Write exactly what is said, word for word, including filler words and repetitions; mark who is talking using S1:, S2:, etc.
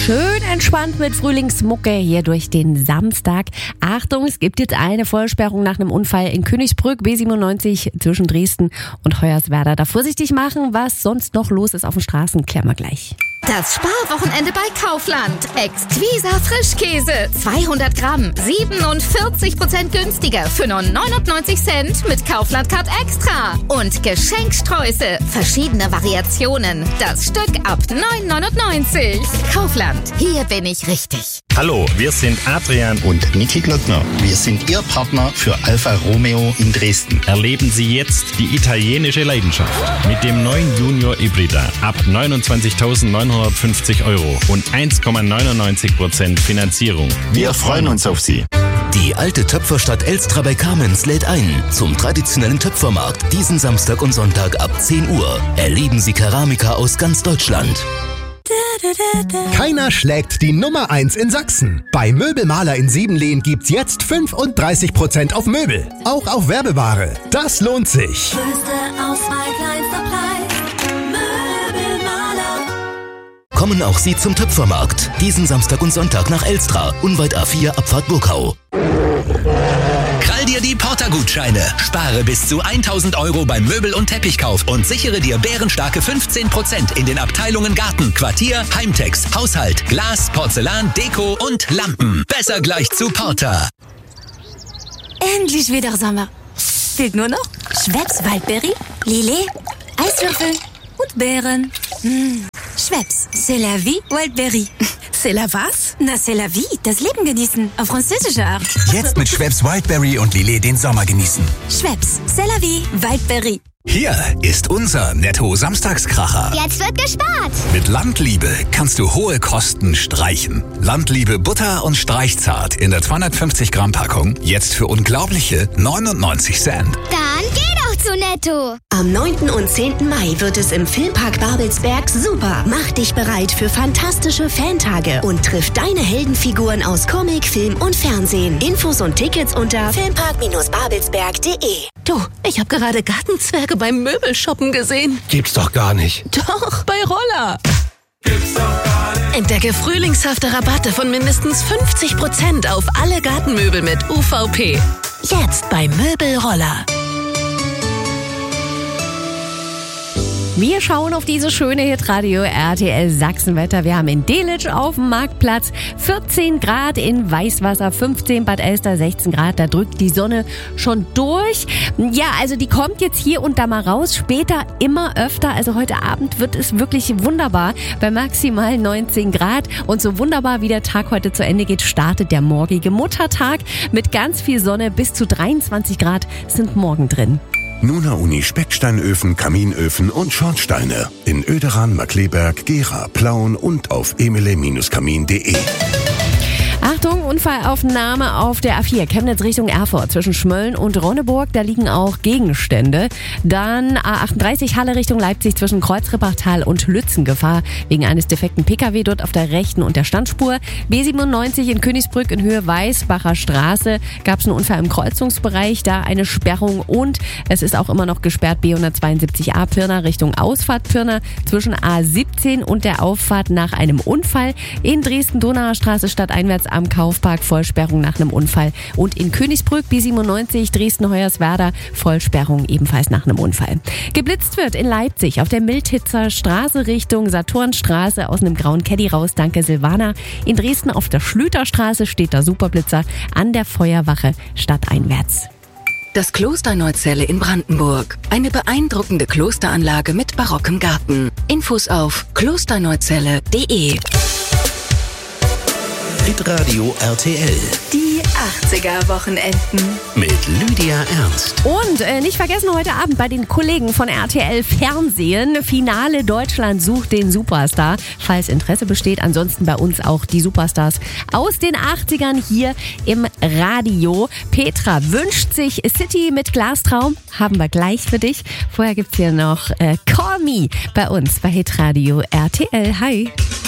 S1: Schön entspannt mit Frühlingsmucke hier durch den Samstag. Achtung, es gibt jetzt eine Vollsperrung nach einem Unfall in Königsbrück, B siebenundneunzig zwischen Dresden und Hoyerswerda. Da vorsichtig machen, was sonst noch los ist auf den Straßen, klären wir gleich.
S2: Das Sparwochenende bei Kaufland. Exquisa Frischkäse. zweihundert Gramm. siebenundvierzig Prozent günstiger für nur neunundneunzig Cent mit Kaufland Card Extra. Und Geschenksträuße. Verschiedene Variationen. Das Stück ab neun neunundneunzig. Kaufland. Hier bin ich richtig.
S3: Hallo, wir sind Adrian
S4: und Niki Glockner. Wir sind Ihr Partner für Alfa Romeo in Dresden.
S3: Erleben Sie jetzt die italienische Leidenschaft mit dem neuen Junior Hybrida ab neunundzwanzigtausendneunhundertfünfzig Euro und eins Komma neunundneunzig Prozent Finanzierung.
S4: Wir freuen uns auf Sie.
S5: Die alte Töpferstadt Elstra bei Kamenz lädt ein zum traditionellen Töpfermarkt diesen Samstag und Sonntag ab zehn Uhr. Erleben Sie Keramiker aus ganz Deutschland.
S6: Keiner schlägt die Nummer eins in Sachsen. Bei Möbelmaler in Siebenlehn gibt's jetzt fünfunddreißig Prozent auf Möbel. Auch auf Werbeware. Das lohnt sich.
S7: Größte Auswahl, kleinster Preis. Möbelmaler.
S5: Kommen auch Sie zum Töpfermarkt diesen Samstag und Sonntag nach Elstra, unweit A vier Abfahrt Burkau.
S8: Krall dir die Porter-Gutscheine. Spare bis zu tausend Euro beim Möbel- und Teppichkauf und sichere dir bärenstarke fünfzehn Prozent in den Abteilungen Garten, Quartier, Heimtex, Haushalt, Glas, Porzellan, Deko und Lampen. Besser gleich zu Porter.
S9: Endlich wieder Sommer. Fehlt nur noch Schweppes Waldbeere, Lillet, Eiswürfel und Beeren. Mmh. Schweppes, c'est la vie, Wildberry.
S10: C'est la was?
S9: Na, c'est la vie, das Leben genießen, auf französische Art.
S11: Jetzt mit Schweppes Wildberry und Lillet den Sommer genießen.
S9: Schweppes, c'est la vie, Wildberry.
S11: Hier ist unser Netto-Samstagskracher.
S12: Jetzt wird gespart.
S11: Mit Landliebe kannst du hohe Kosten streichen. Landliebe Butter und Streichzart in der zweihundertfünfzig Gramm Packung. Jetzt für unglaubliche neunundneunzig Cent.
S12: Dann geh doch zu Netto.
S13: Am neunten und zehnten Mai wird es im Filmpark Babelsberg super. Mach dich bereit für fantastische Fantage und triff deine Heldenfiguren aus Comic, Film und Fernsehen. Infos und Tickets unter filmpark babelsberg punkt de.
S10: Du, ich habe gerade Gartenzwerge beim Möbelshoppen gesehen.
S6: Gibt's doch gar nicht.
S10: Doch, bei Roller.
S6: Gibt's doch gar nicht.
S10: Entdecke frühlingshafte Rabatte von mindestens fünfzig Prozent auf alle Gartenmöbel mit U V P. Jetzt bei Möbelroller.
S1: Wir schauen auf diese schöne Hitradio R T L Sachsenwetter. Wir haben in Delitzsch auf dem Marktplatz vierzehn Grad, in Weißwasser fünfzehn, Bad Elster sechzehn Grad. Da drückt die Sonne schon durch. Ja, also die kommt jetzt hier und da mal raus, später immer öfter. Also heute Abend wird es wirklich wunderbar bei maximal neunzehn Grad. Und so wunderbar wie der Tag heute zu Ende geht, startet der morgige Muttertag mit ganz viel Sonne. Bis zu dreiundzwanzig Grad sind morgen drin.
S14: Nuna Uni Specksteinöfen, Kaminöfen und Schornsteine. In Oederan, Markleberg, Gera, Plauen und auf emile kamin punkt de.
S1: Achtung, Unfallaufnahme auf der A vier, Chemnitz Richtung Erfurt, zwischen Schmölln und Ronneburg, da liegen auch Gegenstände. Dann A achtunddreißig, Halle Richtung Leipzig, zwischen Kreuzrippachtal und Lützengefahr, wegen eines defekten Pkw dort auf der rechten und der Standspur. B siebenundneunzig in Königsbrück in Höhe Weißbacher Straße, gab es einen Unfall im Kreuzungsbereich, da eine Sperrung und es ist auch immer noch gesperrt B hundertzweiundsiebzig A Pirna Richtung Ausfahrt Pirna, zwischen A siebzehn und der Auffahrt nach einem Unfall. In Dresden-Donauer Straße stadteinwärts am Kaufpark, Vollsperrung nach einem Unfall. Und in Königsbrück B siebenundneunzig Dresden-Hoyerswerda, Vollsperrung ebenfalls nach einem Unfall. Geblitzt wird in Leipzig auf der Mildhitzer Straße Richtung Saturnstraße, aus einem grauen Caddy raus, danke Silvana. In Dresden auf der Schlüterstraße steht der Superblitzer an der Feuerwache stadteinwärts.
S10: Das Kloster Neuzelle in Brandenburg. Eine beeindruckende Klosteranlage mit barockem Garten. Infos auf klosterneuzelle punkt de.
S5: Hitradio R T L.
S10: Die achtziger-Wochenenden.
S5: Mit Lydia Ernst.
S1: Und äh, nicht vergessen, heute Abend bei den Kollegen von R T L Fernsehen, Finale Deutschland sucht den Superstar. Falls Interesse besteht, ansonsten bei uns auch die Superstars aus den achtzigern hier im Radio. Petra wünscht sich City mit Glastraum. Haben wir gleich für dich. Vorher gibt's hier noch äh, Call Me bei uns bei Hitradio R T L. Hi.